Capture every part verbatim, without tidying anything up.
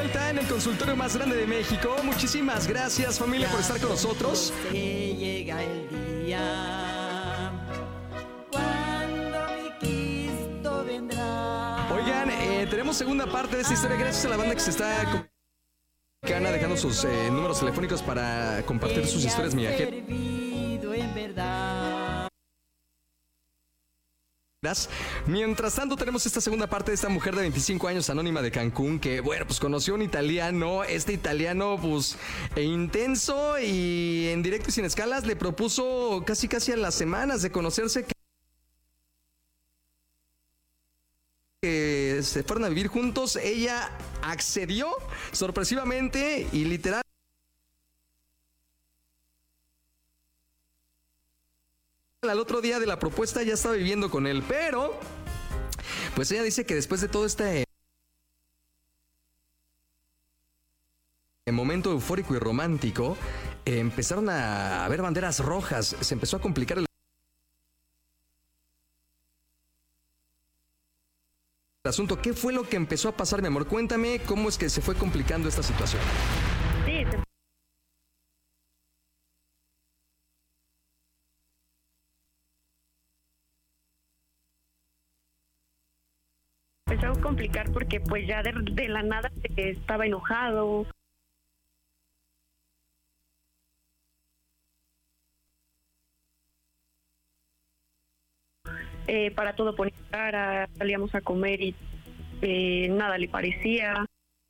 vuelta en el consultorio más grande de México. Muchísimas gracias, familia, por estar con nosotros. Se llega el día cuando mi Cristo vendrá. Oigan, eh, tenemos segunda parte de esta historia. Gracias a la banda que se está comunicando, dejando sus eh, números telefónicos para compartir sus historias, mi gente. Servido en verdad. Mientras tanto, tenemos esta segunda parte de esta mujer de veinticinco años, anónima de Cancún, que, bueno, pues conoció a un italiano, este italiano, pues, e intenso y en directo y sin escalas, le propuso casi casi a las semanas de conocerse que, que se fueron a vivir juntos. Ella accedió sorpresivamente y literal. Al otro día de la propuesta ya estaba viviendo con él, pero pues ella dice que después de todo este momento eufórico y romántico, eh, empezaron a haber banderas rojas, se empezó a complicar el asunto. ¿Qué fue lo que empezó a pasar, mi amor? Cuéntame cómo es que se fue complicando esta situación. Sí, se empezó a complicar porque pues ya de, de la nada estaba enojado. Eh, para todo ponía cara, salíamos a comer y eh, nada le parecía.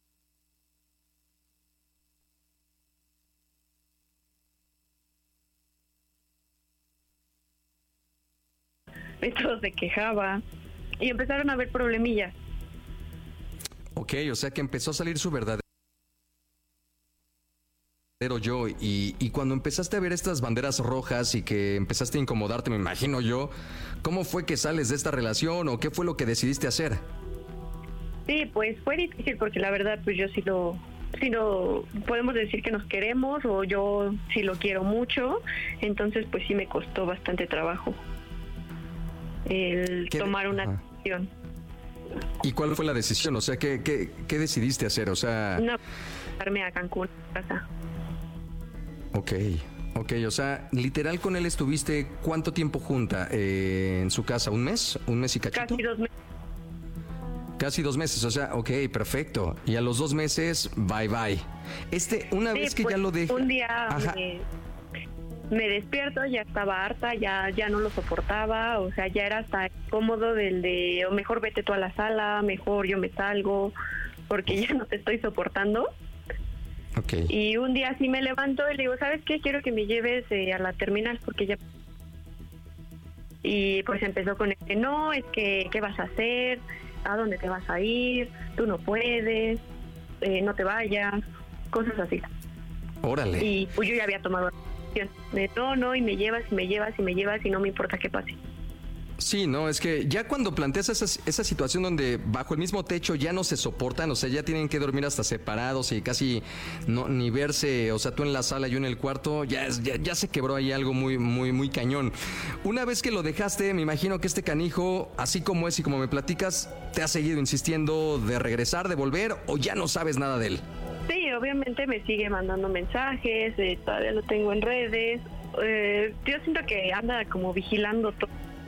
Entonces se quejaba y empezaron a haber problemillas. Ok, o sea que empezó a salir su verdadero yo y, y cuando empezaste a ver estas banderas rojas y que empezaste a incomodarte, me imagino yo, ¿cómo fue que sales de esta relación o qué fue lo que decidiste hacer? Sí, pues fue difícil porque la verdad pues yo sí lo, sí lo podemos decir que nos queremos o yo sí lo quiero mucho, entonces pues sí me costó bastante trabajo el ¿Qué? tomar una Ajá. decisión. ¿Y cuál fue la decisión? O sea, ¿qué, qué, qué decidiste hacer? O sea... No, irme a Cancún, a casa. Ok, ok, o sea, literal con él estuviste ¿cuánto tiempo junta eh, en su casa? ¿Un mes? ¿Un mes y cachito? Casi dos meses. Casi dos meses, o sea, ok, perfecto. Y a los dos meses, bye bye. Este, una Sí, vez que pues, ya lo dejé... un día Ajá. me, me despierto, ya estaba harta, ya ya no lo soportaba, o sea, ya era hasta cómodo del de, o mejor vete tú a la sala, mejor yo me salgo, porque ya no te estoy soportando. Ok. Y un día sí me levanto y le digo, ¿sabes qué? Quiero que me lleves eh, a la terminal porque ya... Y pues empezó con este, no, es que, ¿qué vas a hacer? ¿A dónde te vas a ir? Tú no puedes, eh, no te vayas, cosas así. Órale. Y pues yo ya había tomado la decisión de no, no, y me llevas, y me llevas, y me llevas, y no me importa qué pase. Sí, no, es que ya cuando planteas esa, esa situación donde bajo el mismo techo ya no se soportan, o sea, ya tienen que dormir hasta separados y casi no ni verse, o sea, tú en la sala, yo en el cuarto, ya, es- ya, ya se quebró ahí algo muy, muy, muy cañón. Una vez que lo dejaste, me imagino que este canijo, así como es y como me platicas, te ha seguido insistiendo de regresar, de volver, o ya no sabes nada de él. Sí, obviamente me sigue mandando mensajes, eh, todavía lo tengo en redes. Eh, yo siento que anda como vigilando todo.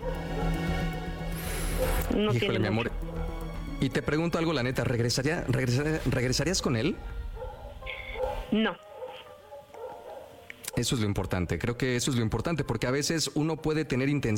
No Híjole, tiene mi mucho. amor. Y te pregunto algo, la neta, ¿regresaría, regresaría- ¿regresarías con él? No. Eso es lo importante, creo que eso es lo importante, porque a veces uno puede tener intención